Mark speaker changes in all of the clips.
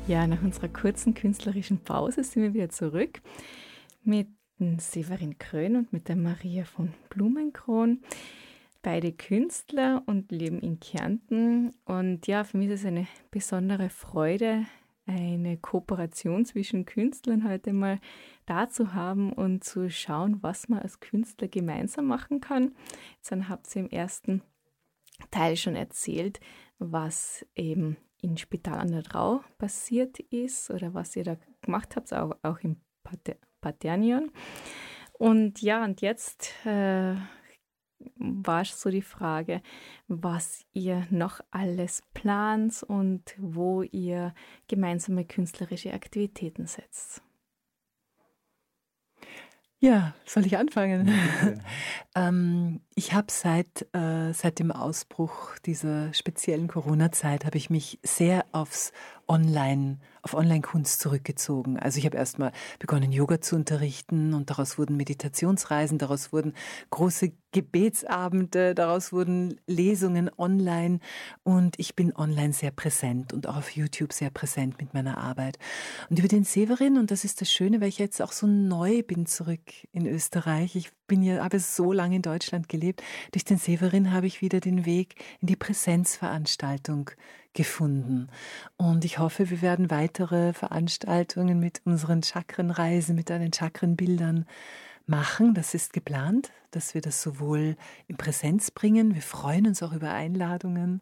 Speaker 1: Ja, nach unserer kurzen künstlerischen Pause sind wir wieder zurück mit dem Severin Krön und mit der Maria von Blumenkron. Beide Künstler und leben in Kärnten. Und ja, für mich ist es eine besondere Freude, eine Kooperation zwischen Künstlern heute mal da zu haben und zu schauen, was man als Künstler gemeinsam machen kann. Jetzt habt ihr im ersten Teil schon erzählt, was eben in Spital an der Drau passiert ist oder was ihr da gemacht habt, auch im Paternion. Und ja, und jetzt war so die Frage, was ihr noch alles plant und wo ihr gemeinsame künstlerische Aktivitäten setzt.
Speaker 2: Ja, soll ich anfangen?
Speaker 3: Ja.
Speaker 2: Ich habe seit dem Ausbruch dieser speziellen Corona-Zeit habe ich mich sehr auf Online-Kunst zurückgezogen. Also ich habe erstmal begonnen, Yoga zu unterrichten und daraus wurden Meditationsreisen, daraus wurden große Gebetsabende, daraus wurden Lesungen online und ich bin online sehr präsent und auch auf YouTube sehr präsent mit meiner Arbeit. Und über den Severin, und das ist das Schöne, weil ich jetzt auch so neu bin zurück in Österreich, habe so lange in Deutschland gelebt, durch den Severin habe ich wieder den Weg in die Präsenzveranstaltung gefunden. Und ich hoffe, wir werden weitere Veranstaltungen mit unseren Chakrenreisen, mit deinen Chakrenbildern machen. Das ist geplant, dass wir das sowohl in Präsenz bringen. Wir freuen uns auch über Einladungen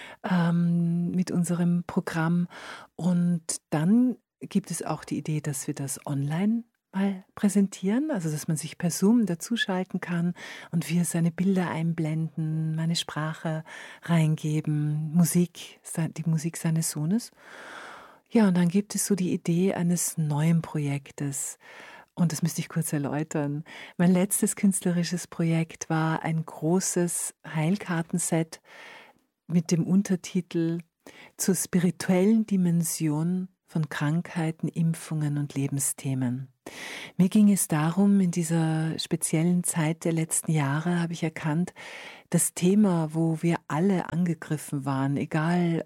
Speaker 2: mit unserem Programm. Und dann gibt es auch die Idee, dass wir das online mal präsentieren, also dass man sich per Zoom dazuschalten kann und wir seine Bilder einblenden, meine Sprache reingeben, die Musik seines Sohnes. Ja, und dann gibt es so die Idee eines neuen Projektes. Und das müsste ich kurz erläutern. Mein letztes künstlerisches Projekt war ein großes Heilkartenset mit dem Untertitel zur spirituellen Dimension von Krankheiten, Impfungen und Lebensthemen. Mir ging es darum, in dieser speziellen Zeit der letzten Jahre habe ich erkannt, das Thema, wo wir alle angegriffen waren, egal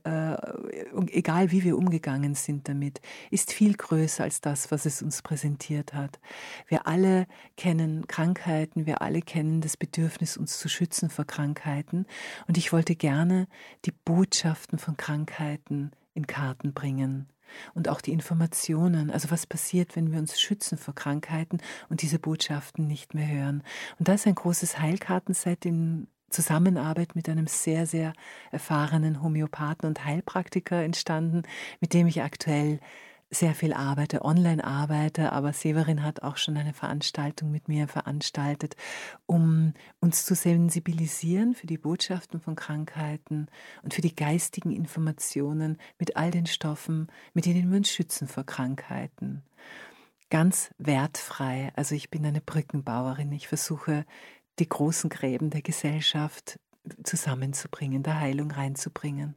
Speaker 2: wie wir umgegangen sind damit, ist viel größer als das, was es uns präsentiert hat. Wir alle kennen Krankheiten, wir alle kennen das Bedürfnis, uns zu schützen vor Krankheiten. Und ich wollte gerne die Botschaften von Krankheiten in Karten bringen. Und auch die Informationen, also was passiert, wenn wir uns schützen vor Krankheiten und diese Botschaften nicht mehr hören. Und da ist ein großes Heilkartenset in Zusammenarbeit mit einem sehr, sehr erfahrenen Homöopathen und Heilpraktiker entstanden, mit dem ich aktuell sehr viel online arbeite, aber Severin hat auch schon eine Veranstaltung mit mir veranstaltet, um uns zu sensibilisieren für die Botschaften von Krankheiten und für die geistigen Informationen mit all den Stoffen, mit denen wir uns schützen vor Krankheiten. Ganz wertfrei, also ich bin eine Brückenbauerin, ich versuche, die großen Gräben der Gesellschaft zusammenzubringen, der Heilung reinzubringen.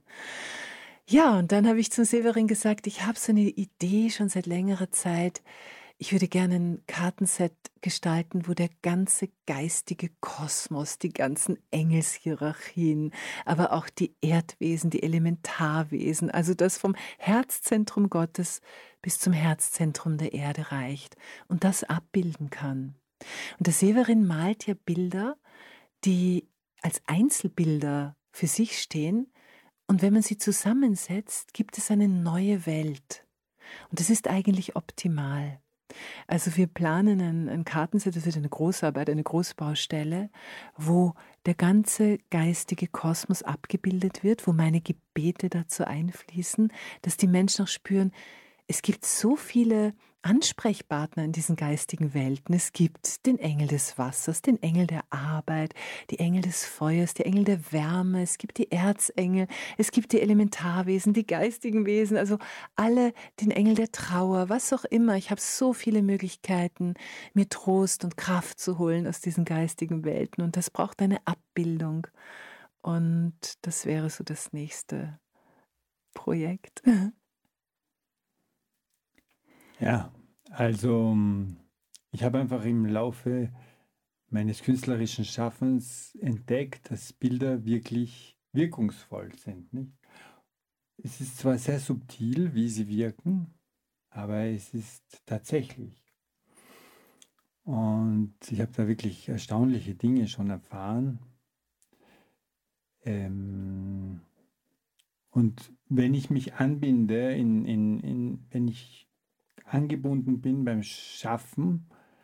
Speaker 2: Ja, und dann habe ich zum Severin gesagt, ich habe so eine Idee schon seit längerer Zeit. Ich würde gerne ein Kartenset gestalten, wo der ganze geistige Kosmos, die ganzen Engelshierarchien, aber auch die Erdwesen, die Elementarwesen, also das vom Herzzentrum Gottes bis zum Herzzentrum der Erde reicht und das abbilden kann. Und der Severin malt ja Bilder, die als Einzelbilder für sich stehen, und wenn man sie zusammensetzt, gibt es eine neue Welt. Und das ist eigentlich optimal. Also wir planen ein Kartenset, das wird eine Großarbeit, eine Großbaustelle, wo der ganze geistige Kosmos abgebildet wird, wo meine Gebete dazu einfließen, dass die Menschen auch spüren, es gibt so viele Ansprechpartner in diesen geistigen Welten. Es gibt den Engel des Wassers, den Engel der Arbeit, die Engel des Feuers, die Engel der Wärme, es gibt die Erzengel, es gibt die Elementarwesen, die geistigen Wesen, also alle, den Engel der Trauer, was auch immer. Ich habe so viele Möglichkeiten, mir Trost und Kraft zu holen aus diesen geistigen Welten und das braucht eine Abbildung und das wäre so das nächste Projekt.
Speaker 3: Ja, also ich habe einfach im Laufe meines künstlerischen Schaffens entdeckt, dass Bilder wirklich wirkungsvoll sind, nicht? Es ist zwar sehr subtil, wie sie wirken, aber es ist tatsächlich. Und ich habe da wirklich erstaunliche Dinge schon erfahren. Und wenn ich mich anbinde, wenn ich angebunden bin beim Schaffen,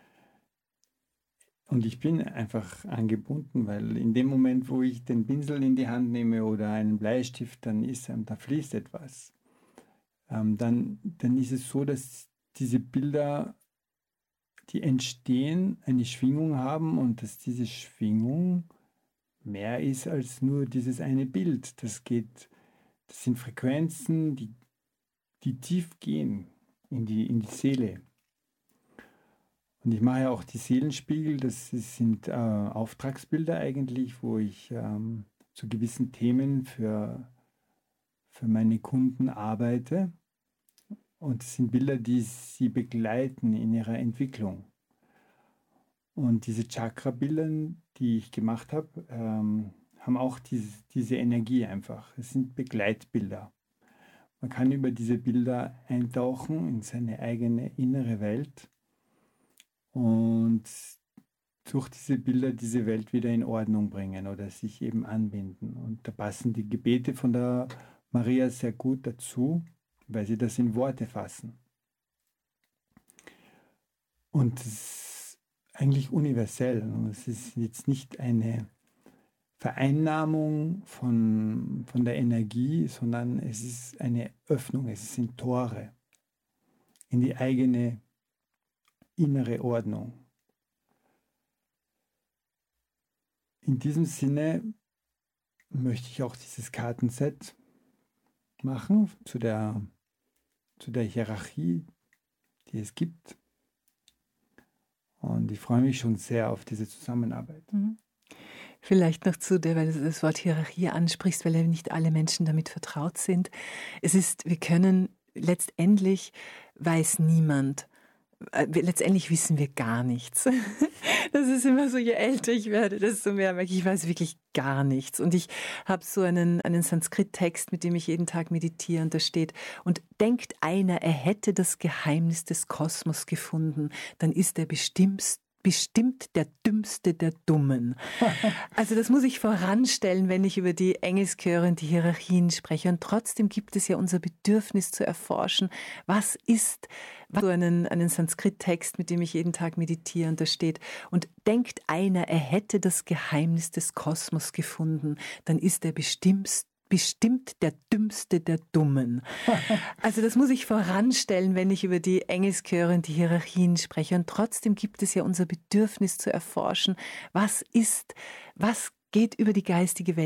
Speaker 3: und ich bin einfach angebunden, weil in dem Moment, wo ich den Pinsel in die Hand nehme oder einen Bleistift, da fließt etwas. Dann ist es so, dass diese Bilder, die entstehen, eine Schwingung haben und dass diese Schwingung mehr ist als nur dieses eine Bild. Das sind Frequenzen, die tief gehen in die Seele. Und ich mache ja auch die Seelenspiegel, das sind Auftragsbilder eigentlich, wo ich zu gewissen Themen für meine Kunden arbeite. Und es sind Bilder, die sie begleiten in ihrer Entwicklung. Und diese Chakra-Bilder, die ich gemacht habe, haben auch diese Energie einfach. Es sind Begleitbilder. Man kann über diese Bilder eintauchen in seine eigene innere Welt und durch diese Bilder diese Welt wieder in Ordnung bringen oder sich eben anbinden. Und da passen die Gebete von der Maria sehr gut dazu, weil sie das in Worte fassen. Und es ist eigentlich universell. Und es ist jetzt nicht eine Vereinnahmung von der Energie, sondern es ist eine Öffnung, es sind Tore in die eigene innere Ordnung. In diesem Sinne möchte ich auch dieses Kartenset machen zu der Hierarchie, die es gibt. Und ich freue mich schon sehr auf diese Zusammenarbeit.
Speaker 2: Vielleicht noch zu der, weil du das Wort Hierarchie ansprichst, weil ja nicht alle Menschen damit vertraut sind. Wir können letztendlich, weiß niemand, letztendlich wissen wir gar nichts. Das ist immer so, je älter ich werde, desto mehr merke ich weiß wirklich gar nichts. Und ich habe so einen Sanskrit-Text, mit dem ich jeden Tag meditiere, und da steht: Und denkt einer, er hätte das Geheimnis des Kosmos gefunden, dann ist er bestimmt der Dümmste der Dummen. Also das muss ich voranstellen, wenn ich über die Engelschöre und die Hierarchien spreche. Und trotzdem gibt es ja unser Bedürfnis zu erforschen, was ist, so einen Sanskrit-Text, mit dem ich jeden Tag meditiere, und da steht: Und denkt einer, er hätte das Geheimnis des Kosmos gefunden, dann ist er bestimmt der Dümmste der Dummen. Also das muss ich voranstellen, wenn ich über die Engelschöre und die Hierarchien spreche. Und trotzdem gibt es ja unser Bedürfnis zu erforschen, was geht über die geistige Welt